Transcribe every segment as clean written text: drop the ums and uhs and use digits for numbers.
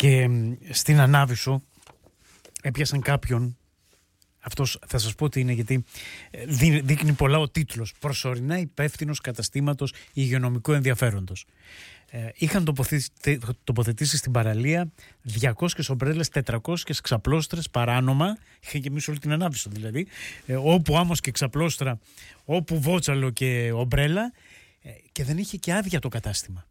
Και στην Ανάβησο έπιασαν κάποιον, αυτός θα σας πω τι είναι, γιατί δείχνει πολλά ο τίτλος, προσωρινά υπεύθυνος καταστήματος υγειονομικού ενδιαφέροντος. Είχαν τοποθετήσει στην παραλία 200 ομπρέλες, 400 ξαπλώστρες παράνομα. Είχαν γεμίσει όλη την Ανάβησο δηλαδή, όπου άμμος και ξαπλώστρα, όπου βότσαλο και ομπρέλα, και δεν είχε και άδεια το κατάστημα.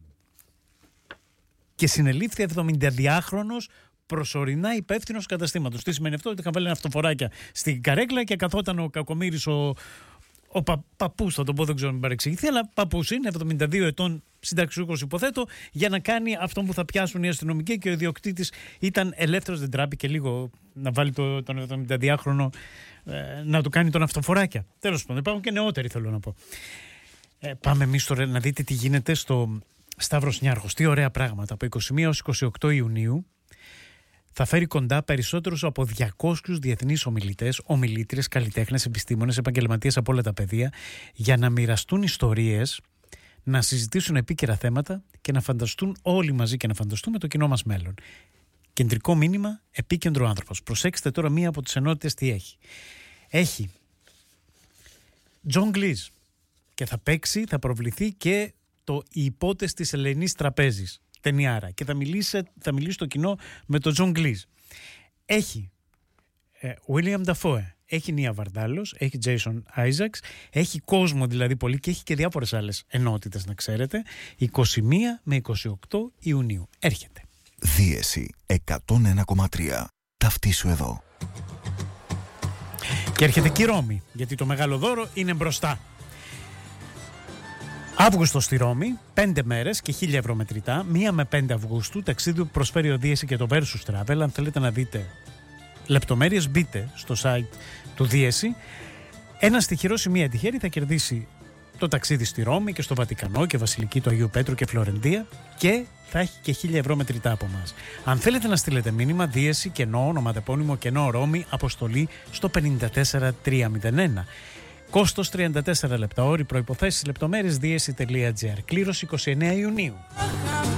Και συνελήφθη 72χρονος προσωρινά υπεύθυνος καταστήματος. Τι σημαίνει αυτό? Ότι είχαν βάλει αυτοφοράκια στην καρέκλα και καθόταν ο κακομοίρης, ο παππούς, θα το πω, δεν ξέρω αν παρεξηγηθεί, αλλά παππούς είναι, 72 ετών, συνταξιούχος υποθέτω, για να κάνει αυτό που θα πιάσουν οι αστυνομικοί, και ο ιδιοκτήτης ήταν ελεύθερος, δεν τράπηκε λίγο να βάλει τον 72χρονο να του κάνει τον αυτοφοράκια. Τέλος πάντων, υπάρχουν και νεότεροι, θέλω να πω. Πάμε εμείς τώρα να δείτε τι γίνεται στο Σταύρος Νιάρχος. Τι ωραία πράγματα. Από 21 έως 28 Ιουνίου θα φέρει κοντά περισσότερους από 200 διεθνείς ομιλητές, ομιλήτριες, καλλιτέχνες, επιστήμονες, επαγγελματίες από όλα τα πεδία, για να μοιραστούν ιστορίες, να συζητήσουν επίκαιρα θέματα και να φανταστούν όλοι μαζί και να φανταστούμε το κοινό μας μέλλον. Κεντρικό μήνυμα, επίκεντρο άνθρωπος. Προσέξτε τώρα μία από τις ενότητες τι έχει. Έχει Τζον Γκλίζ και θα παίξει, θα προβληθεί και οι υπότες της Ελεηνής Τραπέζης, ταινιάρα, και θα μιλήσει στο κοινό με τον Τζον Γκλίζ. Έχει William Dafoe, έχει Νία Βαρδάλος, έχει Jason Isaacs, έχει κόσμο δηλαδή πολύ, και έχει και διάφορες άλλες ενότητες, να ξέρετε. 21 με 28 Ιουνίου έρχεται. Δίεση 101,3. Ταυτίσου εδώ. Και έρχεται και η Ρώμη, γιατί το μεγάλο δώρο είναι μπροστά. Αύγουστο στη Ρώμη, 5 μέρες και 1.000 ευρώ μετρητά, 1 με 5 Αυγούστου, ταξίδι που προσφέρει ο Δίεση και το Versus Travel. Αν θέλετε να δείτε λεπτομέρειες, μπείτε στο site του Δίεση. Ένας τυχερός ή μία τυχερή θα κερδίσει το ταξίδι στη Ρώμη και στο Βατικανό και Βασιλική του Αγίου Πέτρου και Φλωρεντία, και θα έχει και 1.000 ευρώ μετρητά από μας. Αν θέλετε να στείλετε μήνυμα, Δίεση, κενό, ονοματεπώνυμο, κενό Ρώμη, αποστολή στο 54301. Κόστος 34 λεπτά, όροι, προϋποθέσεις, λεπτομέρειες, Δίεση.gr. Κλήρωση 29 Ιουνίου.